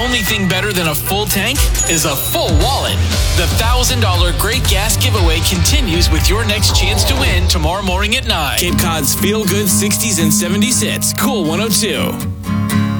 only thing better than a full tank is a full wallet. The $1,000 Great Gas Giveaway continues with your next chance to win tomorrow morning at 9. Cape Cod's Feel Good 60s and 70s hits. Cool 102.